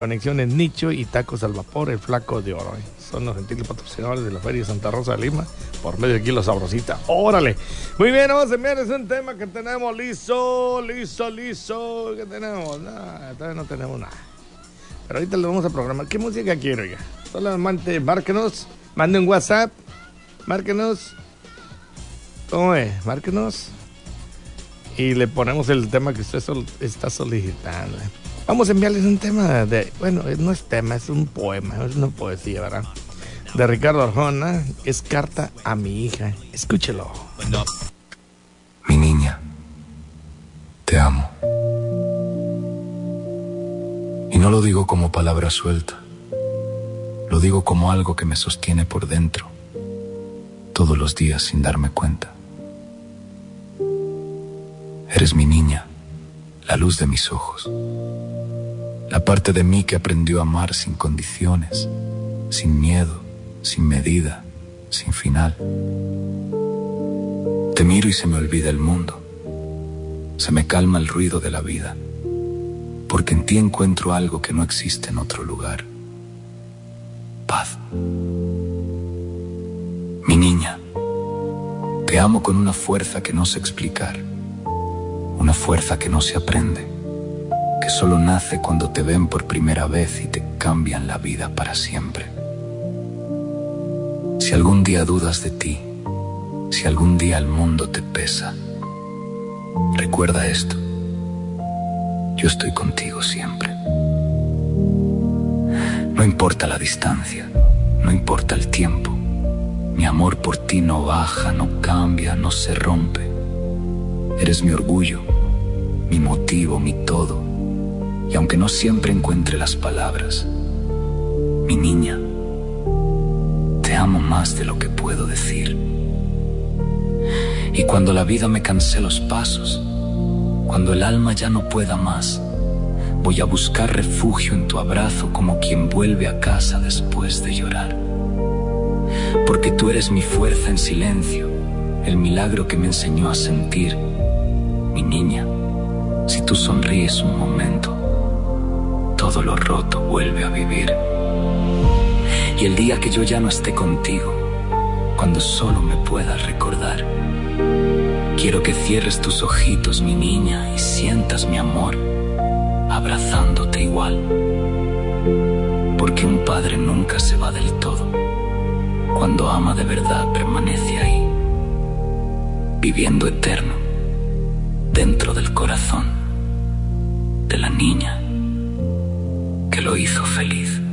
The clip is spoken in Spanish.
Conexiones Nicho y Tacos al Vapor, el Flaco de Oro. Son los gentiles patrocinadores de la Feria Santa Rosa de Lima, por medio de Kilo Sabrosita. ¡Órale! Muy bien, vamos a enviarles un tema que tenemos listo. ¿Qué tenemos? Nada, todavía no tenemos nada. Pero ahorita lo vamos a programar. ¿Qué música quiero ya? Solamente márquenos, manden un WhatsApp, márquenos. ¿Cómo es? Márquenos. Y le ponemos el tema que usted está solicitando. Vamos a enviarles un tema bueno, no es tema, es un poema, es una poesía, ¿verdad? De Ricardo Arjona, es Carta a mi hija. Escúchelo. Mi niña, te amo. Y no lo digo como palabra suelta, lo digo como algo que me sostiene por dentro, todos los días sin darme cuenta. Eres mi niña, la luz de mis ojos, la parte de mí que aprendió a amar sin condiciones, sin miedo, sin medida, sin final. Te miro y se me olvida el mundo, se me calma el ruido de la vida, porque en ti encuentro algo que no existe en otro lugar: paz. Mi niña, te amo con una fuerza que no sé explicar, una fuerza que no se aprende, que solo nace cuando te ven por primera vez y te cambian la vida para siempre. Si algún día dudas de ti, si algún día el mundo te pesa, recuerda esto: yo estoy contigo siempre. No importa la distancia, no importa el tiempo, mi amor por ti no baja, no cambia, no se rompe. Eres mi orgullo, mi motivo, mi todo. Y aunque no siempre encuentre las palabras, mi niña, te amo más de lo que puedo decir. Y cuando la vida me canse los pasos, cuando el alma ya no pueda más, voy a buscar refugio en tu abrazo como quien vuelve a casa después de llorar. Porque tú eres mi fuerza en silencio, el milagro que me enseñó a sentir. Mi niña, si tú sonríes un momento, todo lo roto vuelve a vivir. Y el día que yo ya no esté contigo, cuando solo me puedas recordar, quiero que cierres tus ojitos, mi niña, y sientas mi amor abrazándote igual. Porque un padre nunca se va del todo. Cuando ama de verdad permanece ahí, viviendo eterno dentro del corazón de la niña que lo hizo feliz.